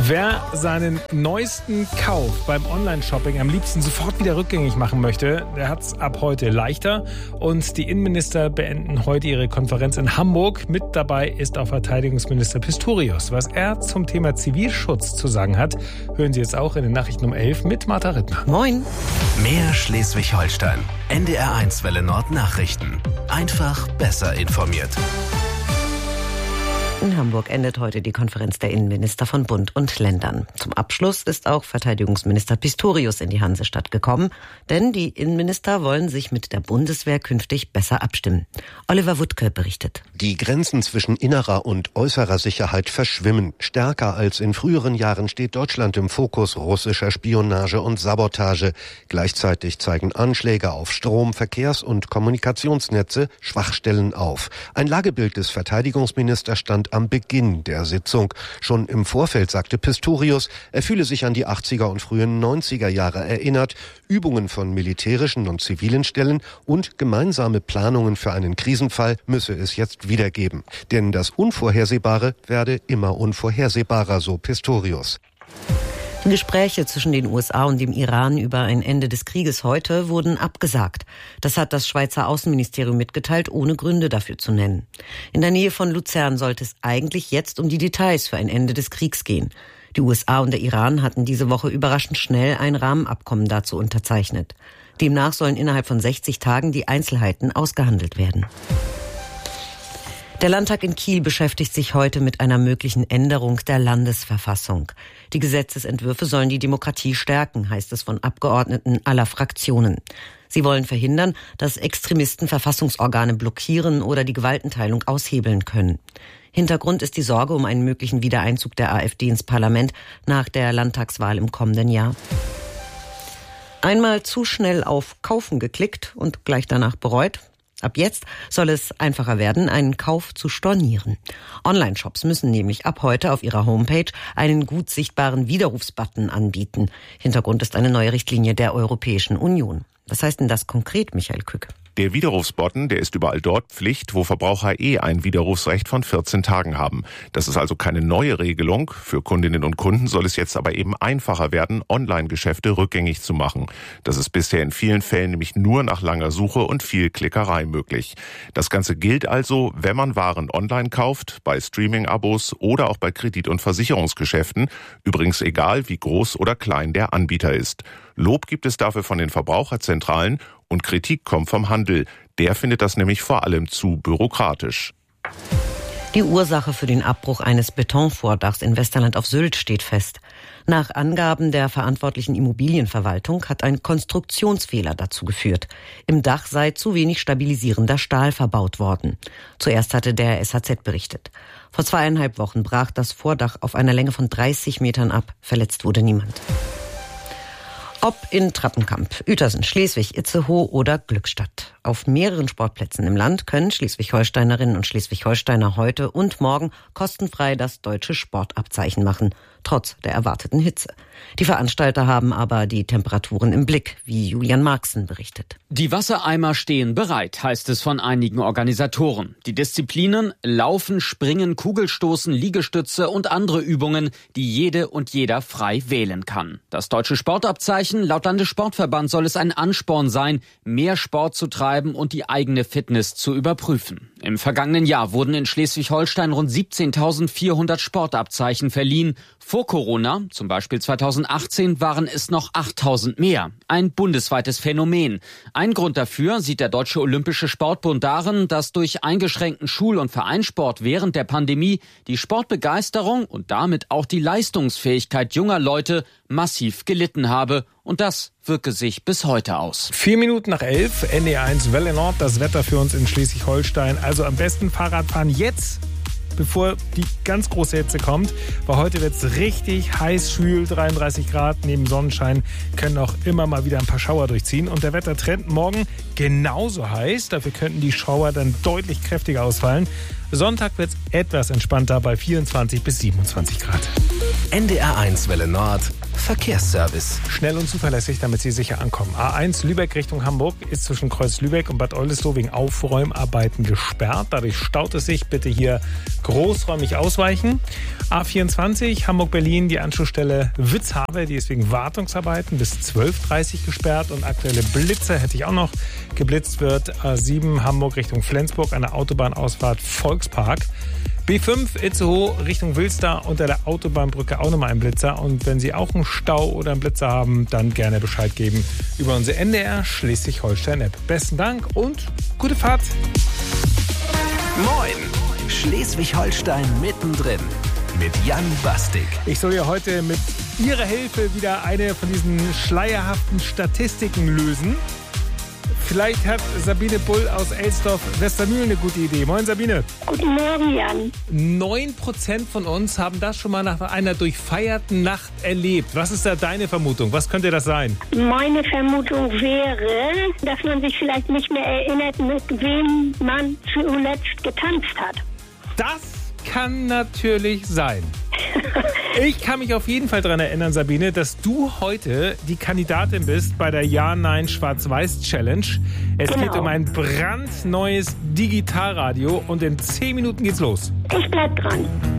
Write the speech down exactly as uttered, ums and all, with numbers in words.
Wer seinen neuesten Kauf beim Online-Shopping am liebsten sofort wieder rückgängig machen möchte, der hat es ab heute leichter. Und die Innenminister beenden heute ihre Konferenz in Hamburg. Mit dabei ist auch Verteidigungsminister Pistorius. Was er zum Thema Zivilschutz zu sagen hat, hören Sie jetzt auch in den Nachrichten um elf mit Martha Rittner. Moin. Mehr Schleswig-Holstein. N D R eins Welle Nord Nachrichten. Einfach besser informiert. In Hamburg endet heute die Konferenz der Innenminister von Bund und Ländern. Zum Abschluss ist auch Verteidigungsminister Pistorius in die Hansestadt gekommen, denn die Innenminister wollen sich mit der Bundeswehr künftig besser abstimmen. Oliver Wuttke berichtet. Die Grenzen zwischen innerer und äußerer Sicherheit verschwimmen. Stärker als in früheren Jahren steht Deutschland im Fokus russischer Spionage und Sabotage. Gleichzeitig zeigen Anschläge auf Strom-, Verkehrs- und Kommunikationsnetze Schwachstellen auf. Ein Lagebild des Verteidigungsministers stand am Beginn der Sitzung. Schon im Vorfeld sagte Pistorius, er fühle sich an die achtziger und frühen neunziger Jahre erinnert. Übungen von militärischen und zivilen Stellen und gemeinsame Planungen für einen Krisenfall müsse es jetzt wieder geben. Denn das Unvorhersehbare werde immer unvorhersehbarer, so Pistorius. Gespräche zwischen den U S A und dem Iran über ein Ende des Krieges heute wurden abgesagt. Das hat das Schweizer Außenministerium mitgeteilt, ohne Gründe dafür zu nennen. In der Nähe von Luzern sollte es eigentlich jetzt um die Details für ein Ende des Kriegs gehen. Die U S A und der Iran hatten diese Woche überraschend schnell ein Rahmenabkommen dazu unterzeichnet. Demnach sollen innerhalb von sechzig Tagen die Einzelheiten ausgehandelt werden. Der Landtag in Kiel beschäftigt sich heute mit einer möglichen Änderung der Landesverfassung. Die Gesetzesentwürfe sollen die Demokratie stärken, heißt es von Abgeordneten aller Fraktionen. Sie wollen verhindern, dass Extremisten Verfassungsorgane blockieren oder die Gewaltenteilung aushebeln können. Hintergrund ist die Sorge um einen möglichen Wiedereinzug der AfD ins Parlament nach der Landtagswahl im kommenden Jahr. Einmal zu schnell auf Kaufen geklickt und gleich danach bereut? Ab jetzt soll es einfacher werden, einen Kauf zu stornieren. Online-Shops müssen nämlich ab heute auf ihrer Homepage einen gut sichtbaren Widerrufsbutton anbieten. Hintergrund ist eine neue Richtlinie der Europäischen Union. Was heißt denn das konkret, Michael Kück? Der Widerrufsbutton, der ist überall dort Pflicht, wo Verbraucher eh ein Widerrufsrecht von vierzehn Tagen haben. Das ist also keine neue Regelung. Für Kundinnen und Kunden soll es jetzt aber eben einfacher werden, Online-Geschäfte rückgängig zu machen. Das ist bisher in vielen Fällen nämlich nur nach langer Suche und viel Klickerei möglich. Das Ganze gilt also, wenn man Waren online kauft, bei Streaming-Abos oder auch bei Kredit- und Versicherungsgeschäften. Übrigens egal, wie groß oder klein der Anbieter ist. Lob gibt es dafür von den Verbraucherzentralen und Kritik kommt vom Handel. Der findet das nämlich vor allem zu bürokratisch. Die Ursache für den Abbruch eines Betonvordachs in Westerland auf Sylt steht fest. Nach Angaben der verantwortlichen Immobilienverwaltung hat ein Konstruktionsfehler dazu geführt. Im Dach sei zu wenig stabilisierender Stahl verbaut worden. Zuerst hatte der S H Z berichtet. Vor zweieinhalb Wochen brach das Vordach auf einer Länge von dreißig Metern ab. Verletzt wurde niemand. Ob in Trappenkamp, Uetersen, Schleswig, Itzehoe oder Glückstadt. Auf mehreren Sportplätzen im Land können Schleswig-Holsteinerinnen und Schleswig-Holsteiner heute und morgen kostenfrei das deutsche Sportabzeichen machen, trotz der erwarteten Hitze. Die Veranstalter haben aber die Temperaturen im Blick, wie Julian Marxen berichtet. Die Wassereimer stehen bereit, heißt es von einigen Organisatoren. Die Disziplinen Laufen, Springen, Kugelstoßen, Liegestütze und andere Übungen, die jede und jeder frei wählen kann. Das deutsche Sportabzeichen, laut Landessportverband soll es ein Ansporn sein, mehr Sport zu treiben und die eigene Fitness zu überprüfen. Im vergangenen Jahr wurden in Schleswig-Holstein rund siebzehntausendvierhundert Sportabzeichen verliehen. Vor Corona, zum Beispiel zweitausendachtzehn, waren es noch achttausend mehr. Ein bundesweites Phänomen. Ein Grund dafür sieht der Deutsche Olympische Sportbund darin, dass durch eingeschränkten Schul- und Vereinssport während der Pandemie die Sportbegeisterung und damit auch die Leistungsfähigkeit junger Leute massiv gelitten habe. Und das wirke sich bis heute aus. Vier Minuten nach elf, N D R eins Welle Nord, das Wetter für uns in Schleswig-Holstein. Also am besten Fahrradfahren jetzt, bevor die ganz große Hitze kommt. Weil heute wird es richtig heiß, schwül, dreiunddreißig Grad. Neben Sonnenschein können auch immer mal wieder ein paar Schauer durchziehen. Und der Wettertrend morgen genauso heiß. Dafür könnten die Schauer dann deutlich kräftiger ausfallen. Sonntag wird es etwas entspannter bei vierundzwanzig bis siebenundzwanzig Grad. N D R eins Welle Nord Verkehrsservice. Schnell und zuverlässig, damit Sie sicher ankommen. A eins Lübeck Richtung Hamburg ist zwischen Kreuz Lübeck und Bad Oldesloe wegen Aufräumarbeiten gesperrt. Dadurch staut es sich. Bitte hier großräumig ausweichen. A vierundzwanzig Hamburg-Berlin, die Anschlussstelle Witzhabe, die ist wegen Wartungsarbeiten bis zwölf Uhr dreißig gesperrt. Und aktuelle Blitze hätte ich auch noch. Geblitzt wird A sieben Hamburg Richtung Flensburg an der Autobahnausfahrt Volkspark. B fünf Itzehoe Richtung Wilster unter der Autobahnbrücke auch nochmal ein Blitzer. Und wenn Sie auch einen Stau oder einen Blitzer haben, dann gerne Bescheid geben über unsere N D R Schleswig-Holstein-App. Besten Dank und gute Fahrt. Moin, Schleswig-Holstein mittendrin mit Jan Bastik. Ich soll ja heute mit Ihrer Hilfe wieder eine von diesen schleierhaften Statistiken lösen. Vielleicht hat Sabine Bull aus Elsdorf-Westermühlen eine gute Idee. Moin Sabine. Guten Morgen, Jan. neun Prozent von uns haben das schon mal nach einer durchfeierten Nacht erlebt. Was ist da deine Vermutung? Was könnte das sein? Meine Vermutung wäre, dass man sich vielleicht nicht mehr erinnert, mit wem man zuletzt getanzt hat. Das kann natürlich sein. Ich kann mich auf jeden Fall daran erinnern, Sabine, dass du heute die Kandidatin bist bei der Ja-Nein-Schwarz-Weiß-Challenge. Es Genau. geht um ein brandneues Digitalradio und in zehn Minuten geht's los. Ich bleib dran.